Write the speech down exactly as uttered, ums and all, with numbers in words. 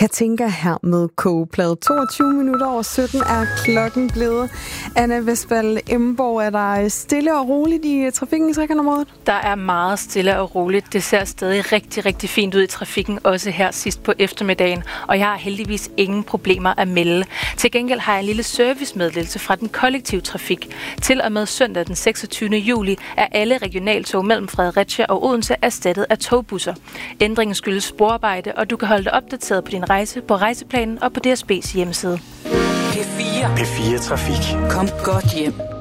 Katinka her med kogeplade. toogtyve minutter over sytten er klokken blevet. Anna Westphal Emborg, er der stille og roligt i trafikken i Trekantområdet? Der er meget stille og roligt. Det ser stadig rigtig, rigtig fint ud i trafikken, også her sidst på eftermiddagen. Og jeg har heldigvis ingen problemer at melde. Til gengæld har jeg en lille servicemeddelelse fra den kollektive trafik. Til og med søndag den seksogtyvende juli er alle regionaltog mellem Fredericia og Odense erstattet af togbusser. Ændringen skyldes sporarbejde, og du kan holde dig opdateret på din rejse på rejseplanen og på D S B's hjemmeside. P fire. P fire Trafik. Kom godt hjem.